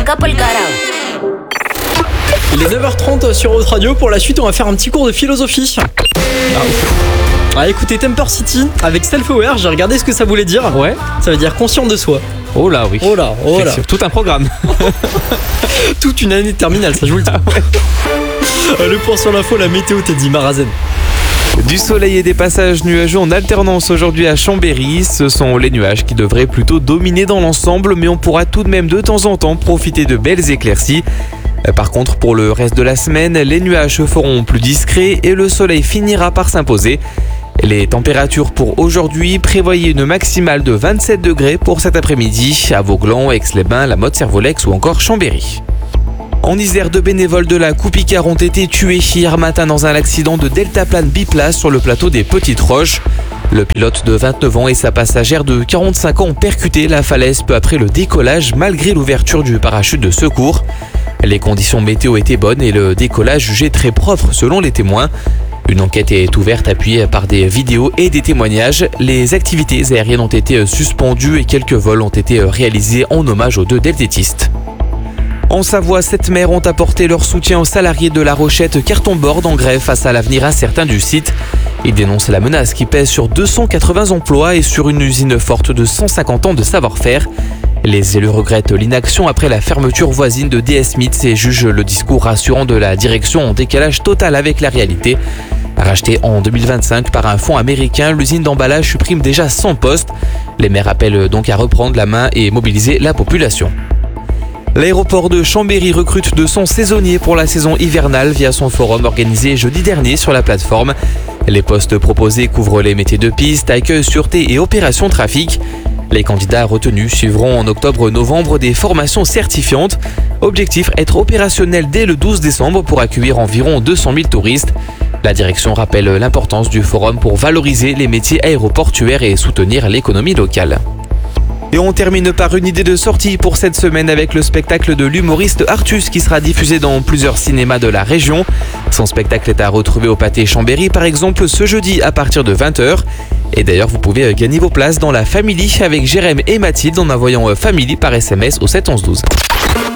salga pa'l carajo. Il est 9h30 sur Haute Radio. Pour la suite, on va faire un petit cours de philosophie. Écoutez, Temper City avec Self-Aware, j'ai regardé ce que ça voulait dire. Ouais. Ça veut dire conscient de soi. Oh là, oui. Oh là. C'est tout un programme. Toute une année de terminale, ça je vous le dis. Le point sur l'info, la météo, Teddy Marazen. Du soleil et des passages nuageux en alternance aujourd'hui à Chambéry. Ce sont les nuages qui devraient plutôt dominer dans l'ensemble, mais on pourra tout de même de temps en temps profiter de belles éclaircies. Par contre, pour le reste de la semaine, les nuages se feront plus discrets et le soleil finira par s'imposer. Les températures pour aujourd'hui, prévoyez une maximale de 27 degrés pour cet après-midi à Vauglans, Aix-les-Bains, La Motte-Servolex ou encore Chambéry. En Isère, 2 bénévoles de la Coupe-Icare ont été tués hier matin dans un accident de deltaplane biplace sur le plateau des Petites Roches. Le pilote de 29 ans et sa passagère de 45 ans ont percuté la falaise peu après le décollage malgré l'ouverture du parachute de secours. Les conditions météo étaient bonnes et le décollage jugé très propre selon les témoins. Une enquête est ouverte appuyée par des vidéos et des témoignages. Les activités aériennes ont été suspendues et quelques vols ont été réalisés en hommage aux 2 deltétistes. En Savoie, 7 maires ont apporté leur soutien aux salariés de la Rochette Carton-Bord en grève face à l'avenir incertain du site. Ils dénoncent la menace qui pèse sur 280 emplois et sur une usine forte de 150 ans de savoir-faire. Les élus regrettent l'inaction après la fermeture voisine de DS Smith et jugent le discours rassurant de la direction en décalage total avec la réalité. Rachetée en 2025 par un fonds américain, l'usine d'emballage supprime déjà 100 postes. Les maires appellent donc à reprendre la main et mobiliser la population. L'aéroport de Chambéry recrute 200 saisonniers pour la saison hivernale via son forum organisé jeudi dernier sur la plateforme. Les postes proposés couvrent les métiers de piste, accueil, sûreté et opération trafic. Les candidats retenus suivront en octobre-novembre des formations certifiantes. Objectif, être opérationnel dès le 12 décembre pour accueillir environ 200 000 touristes. La direction rappelle l'importance du forum pour valoriser les métiers aéroportuaires et soutenir l'économie locale. Et on termine par une idée de sortie pour cette semaine avec le spectacle de l'humoriste Artus qui sera diffusé dans plusieurs cinémas de la région. Son spectacle est à retrouver au Pâté Chambéry par exemple ce jeudi à partir de 20h. Et d'ailleurs vous pouvez gagner vos places dans la Family avec Jérém et Mathilde en envoyant Family par SMS au 7 11 12.